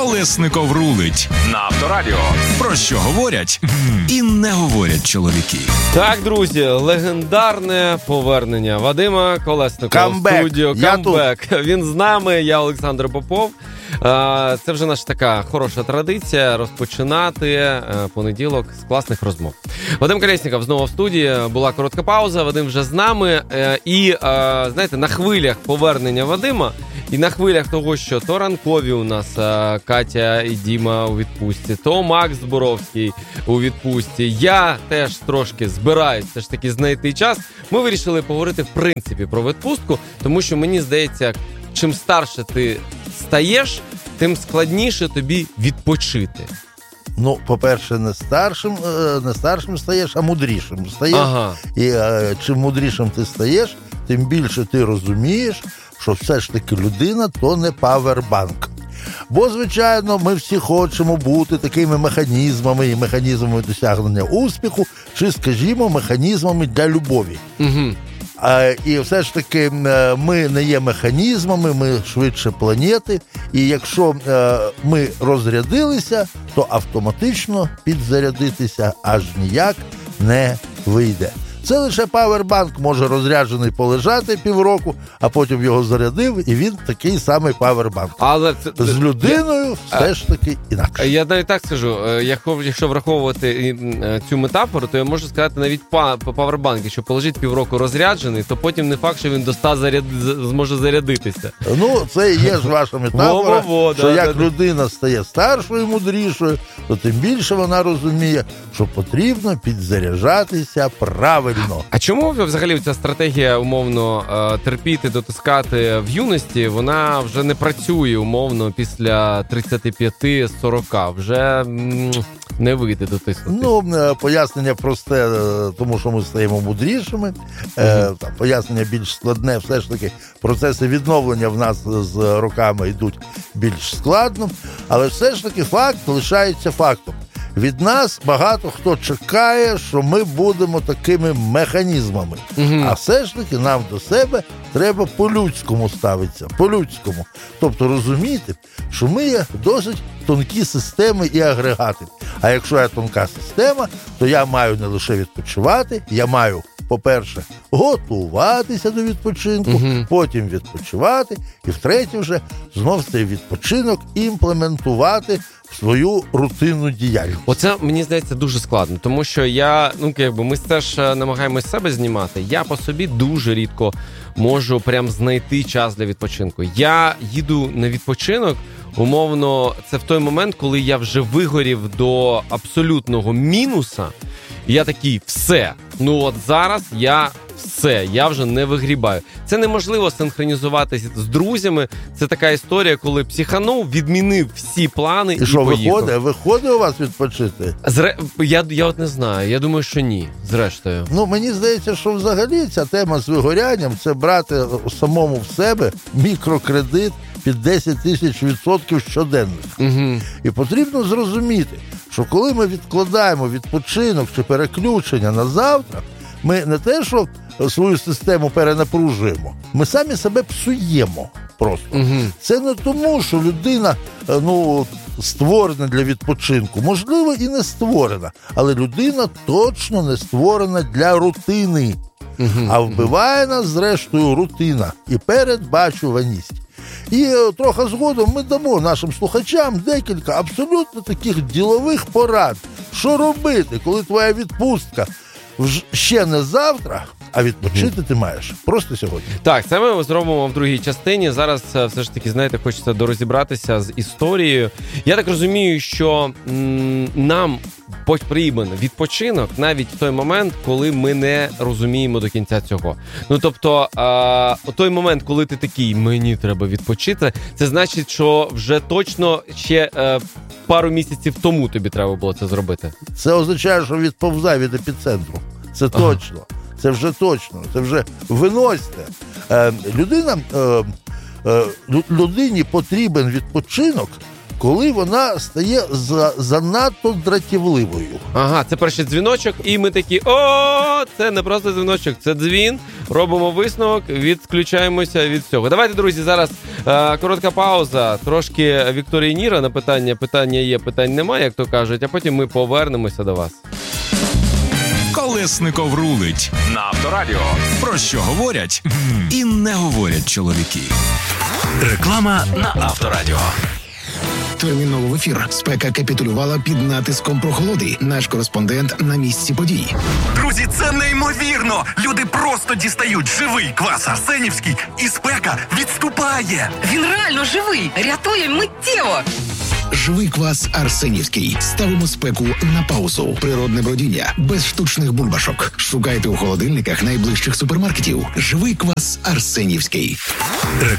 Колесников рулить на Авторадіо. Про що говорять і не говорять чоловіки. Так, друзі, легендарне повернення Вадима Колесникова в студію. Камбек. Він з нами, я Олександр Попов. Це вже наша така хороша традиція розпочинати понеділок з класних розмов. Вадим Колєсніков знову в студії, була коротка пауза, Вадим вже з нами. І, знаєте, на хвилях повернення Вадима і на хвилях того, що то ранкові у нас Катя і Діма у відпустці, то Макс Зборовський у відпустці, я теж трошки збираюсь все ж таки знайти час, ми вирішили поговорити в принципі про відпустку, тому що мені здається, чим старше ти стаєш, тим складніше тобі відпочити. Ну, по-перше, не старшим стаєш, а мудрішим стаєш. Ага. І чим мудрішим ти стаєш, тим більше ти розумієш, що все ж таки людина – то не павербанк. Бо, звичайно, ми всі хочемо бути такими механізмами і механізмами досягнення успіху, чи, скажімо, механізмами для любові. Угу. І все ж таки ми не є механізмами, ми швидше планети. І якщо ми розрядилися, то автоматично підзарядитися аж ніяк не вийде. Це лише павербанк може розряджений полежати півроку, а потім його зарядив, і він такий самий павербанк. Але з людиною все ж таки інакше. Я навіть так скажу, якщо враховувати цю метафору, то я можу сказати навіть павербанк, якщо полежить півроку розряджений, то потім не факт, що він до 100 зможе зарядитися. Ну, це і є ж ваша метафора, що як людина стає старшою, мудрішою, то тим більше вона розуміє, що потрібно підзаряджатися правильно. А чому взагалі ця стратегія, умовно, терпіти, дотискати в юності, вона вже не працює, умовно, після 35-40? Вже не вийде дотиснути. Ну, пояснення просте, тому що ми стаємо мудрішими. Пояснення більш складне, все ж таки процеси відновлення в нас з роками йдуть більш складно, але все ж таки факт лишається фактом. Від нас багато хто чекає, що ми будемо такими механізмами. А все ж таки нам до себе треба по-людському ставитися. По-людському. Тобто розуміти, що ми є досить тонкі системи і агрегати. А якщо я тонка система, то я маю не лише відпочивати, я маю, по-перше, готуватися до відпочинку, потім відпочивати, і втретє вже знов цей відпочинок імплементувати в свою рутинну діяльність. Оце, мені здається, дуже складно, тому що ми теж намагаємось себе знімати, я по собі дуже рідко можу прям знайти час для відпочинку. Я їду на відпочинок, умовно, це в той момент, коли я вже вигорів до абсолютного мінуса, і я такий, все, зараз я вже не вигрібаю. Це неможливо синхронізуватися з друзями. Це така історія, коли психанув, відмінив всі плани і поїхав. Виходить у вас відпочити? Я от не знаю. Я думаю, що ні, зрештою. Мені здається, що взагалі ця тема з вигорянням – це брати самому в себе мікрокредит під 10 тисяч % щоденних. І потрібно зрозуміти, що коли ми відкладаємо відпочинок чи переключення на завтра, ми не те, що свою систему перенапружуємо, ми самі себе псуємо просто. Це не тому, що людина створена для відпочинку. Можливо, і не створена, але людина точно не створена для рутини. А вбиває нас, зрештою, рутина і передбачуваність. І трохи згодом ми дамо нашим слухачам декілька абсолютно таких ділових порад. Що робити, коли твоя відпустка ще не завтра, а відпочити ти маєш просто сьогодні. Так, це ми зробимо в другій частині. Зараз все ж таки, знаєте, хочеться дорозібратися з історією. Я так розумію, що нам потрібен відпочинок навіть в той момент, коли ми не розуміємо до кінця цього. Тобто, у той момент, коли ти такий, мені треба відпочити, це значить, що вже точно ще пару місяців тому тобі треба було це зробити. Це означає, що відповзай від епіцентру. Це точно. Це вже точно. Це вже виносьте. Людині потрібен відпочинок, коли вона стає занадто дратівливою. Ага, це перший дзвіночок, і ми такі, це не просто дзвіночок, це дзвін. Робимо висновок, відключаємося від всього. Давайте, друзі, зараз коротка пауза, трошки Вікторії Ніра на питання. Питання є, питань немає, як то кажуть, а потім ми повернемося до вас. Колесников рулить на Авторадіо. Про що говорять і не говорять чоловіки. Реклама на Авторадіо. Терміново в ефір. Спека капітулювала під натиском прохолоди. Наш кореспондент на місці подій. Друзі, це неймовірно! Люди просто дістають живий квас арсенівський, і спека відступає! Він реально живий! Рятує миттєво! Живий квас арсенівський. Ставимо спеку на паузу. Природне бродіння. Без штучних бульбашок. Шукайте у холодильниках найближчих супермаркетів. Живий квас арсенівський.